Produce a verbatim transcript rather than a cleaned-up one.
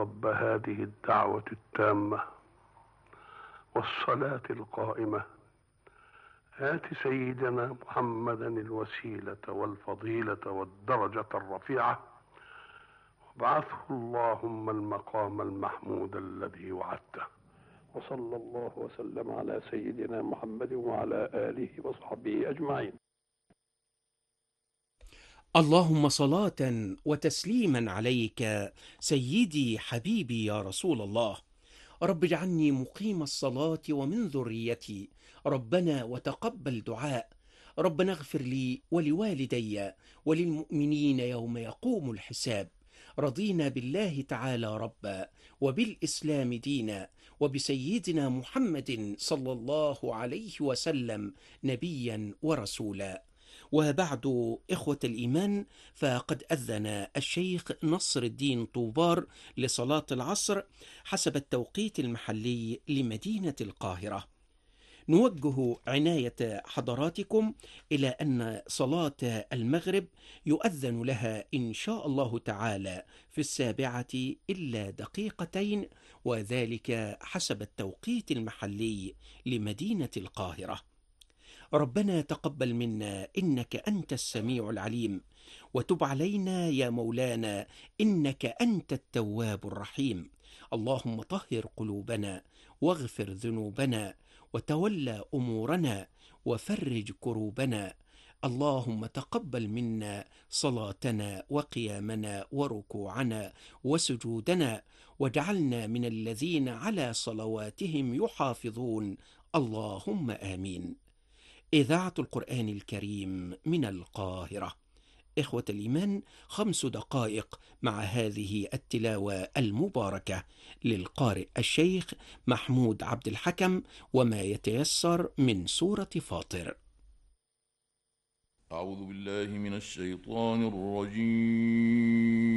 رب هذه الدعوة التامة والصلاة القائمة آت سيدنا محمدا الوسيلة والفضيلة والدرجة الرفيعة وابعثه اللهم المقام المحمود الذي وعدته. وصلى الله وسلم على سيدنا محمد وعلى آله وصحبه أجمعين. اللهم صلاة وتسليما عليك سيدي حبيبي يا رسول الله. رب اجعلني مقيم الصلاة ومن ذريتي، ربنا وتقبل دعاء. ربنا اغفر لي ولوالدي وللمؤمنين يوم يقوم الحساب. رضينا بالله تعالى ربا، وبالإسلام دينا، وبسيدنا محمد صلى الله عليه وسلم نبيا ورسولا. وبعد، إخوة الإيمان، فقد أذن الشيخ نصر الدين طوبار لصلاة العصر حسب التوقيت المحلي لمدينة القاهرة. نوجه عناية حضراتكم إلى أن صلاة المغرب يؤذن لها إن شاء الله تعالى في السابعة إلا دقيقتين، وذلك حسب التوقيت المحلي لمدينة القاهرة. ربنا تقبل منا إنك أنت السميع العليم، وتب علينا يا مولانا إنك أنت التواب الرحيم. اللهم طهر قلوبنا واغفر ذنوبنا وتولى أمورنا وفرج كروبنا. اللهم تقبل منا صلاتنا وقيامنا وركوعنا وسجودنا، واجعلنا من الذين على صلواتهم يحافظون. اللهم آمين. إذاعة القرآن الكريم من القاهرة. إخوة الإيمان، خمس دقائق مع هذه التلاوة المباركة للقارئ الشيخ محمود عبد الحكم، وما يتيسر من سورة فاطر. أعوذ بالله من الشيطان الرجيم.